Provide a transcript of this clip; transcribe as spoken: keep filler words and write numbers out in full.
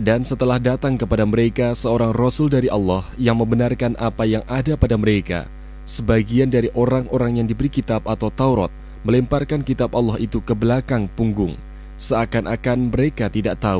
Dan setelah datang kepada mereka seorang Rasul dari Allah yang membenarkan apa yang ada pada mereka, sebagian dari orang-orang yang diberi kitab atau Taurat melemparkan kitab Allah itu ke belakang punggung, seakan-akan mereka tidak tahu